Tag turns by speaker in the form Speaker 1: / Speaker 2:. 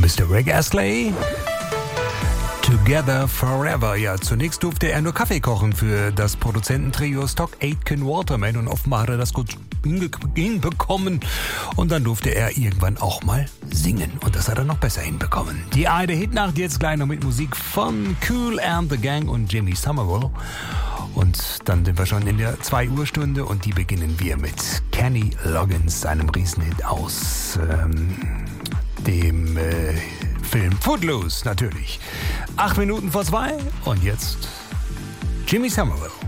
Speaker 1: Mr. Rick Astley. Together Forever. Ja, zunächst durfte er nur Kaffee kochen für das Produzententrio Stock Aitken Waterman und offenbar hat er das gut hinbekommen. Und dann durfte er irgendwann auch mal singen und das hat er noch besser hinbekommen. Die eine Hitnacht jetzt gleich noch mit Musik von Kool and the Gang und Jimmy Somerville. Und dann sind wir schon in der 2-Uhr-Stunde und die beginnen wir mit Kenny Loggins, seinem Riesenhit aus dem Film Footloose, natürlich. 8 Minuten vor 2 und jetzt Jimmy Somerville.